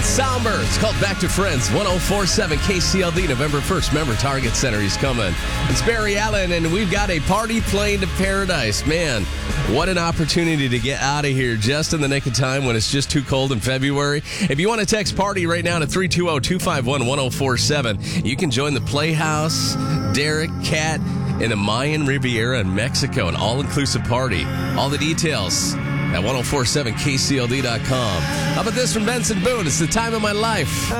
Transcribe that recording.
That's Somber. It's called Back to Friends. 104.7 KCLD, November 1st. Remember, Target Center, he's coming. It's Barry Allen, and we've got a party plane to paradise. Man, what an opportunity to get out of here just in the nick of time when it's just too cold in February. If you want to text party right now to 320-251-1047, you can join the Playhouse, Derek, Kat, in the Mayan Riviera in Mexico, an all-inclusive party. All the details at 1047kcld.com. How about this from Benson Boone? It's the time of my life.